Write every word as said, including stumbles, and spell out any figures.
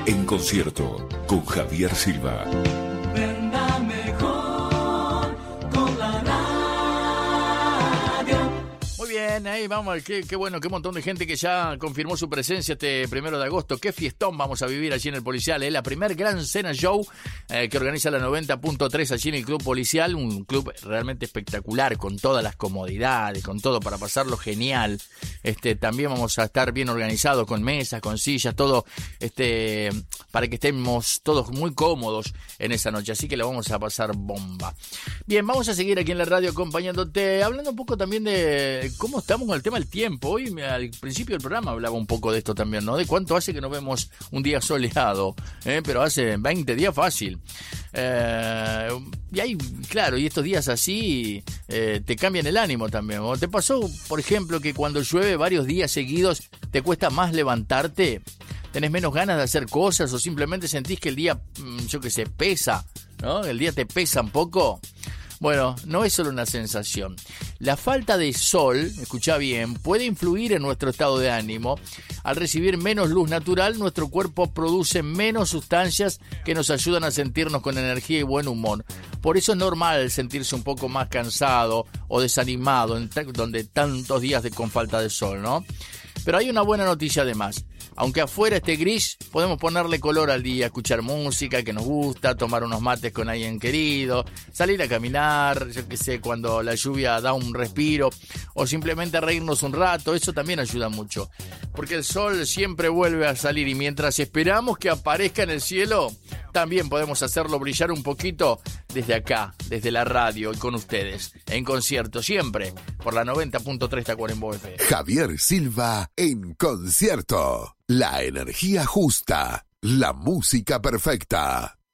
En concierto con Javier Silva. Venda mejor con la radio. Muy bien, ahí vamos, qué, qué bueno, qué montón de gente que ya confirmó su presencia este primero de agosto. Qué fiestón vamos a vivir allí en el Policial, ¿eh? La primer gran cena show eh, que organiza la noventa punto tres allí en el Club Policial, un club realmente espectacular, con todas las comodidades, con todo para pasarlo genial. Este, también vamos a estar bien organizados con mesas, con sillas, todo, este, para que estemos todos muy cómodos en esa noche, así que la vamos a pasar bomba. Bien, vamos a seguir aquí en la radio acompañándote, hablando un poco también de cómo estamos con el tema del tiempo. Hoy al principio del programa hablaba un poco de esto también, ¿no? De cuánto hace que no vemos un día soleado, ¿eh? Pero hace veinte días fácil. Eh, y ahí, claro, y estos días así eh, te cambian el ánimo también. ¿O te pasó, por ejemplo, que cuando llueve varios días seguidos te cuesta más levantarte? ¿Tenés menos ganas de hacer cosas o simplemente sentís que el día, yo qué sé, pesa, ¿no? El día te pesa un poco. Bueno, no es solo una sensación. La falta de sol, escuchá bien, puede influir en nuestro estado de ánimo. Al recibir menos luz natural, nuestro cuerpo produce menos sustancias que nos ayudan a sentirnos con energía y buen humor. Por eso es normal sentirse un poco más cansado o desanimado en t- donde tantos días de, con falta de sol, ¿no? Pero hay una buena noticia además. Aunque afuera esté gris, podemos ponerle color al día, escuchar música que nos gusta, tomar unos mates con alguien querido, salir a caminar, yo qué sé, cuando la lluvia da un respiro, o simplemente reírnos un rato. Eso también ayuda mucho, porque el sol siempre vuelve a salir y mientras esperamos que aparezca en el cielo, también podemos hacerlo brillar un poquito desde acá, desde la radio y con ustedes, en concierto, siempre, por la noventa punto tres Tacuarembó F M. Javier Silva en concierto. La energía justa, la música perfecta.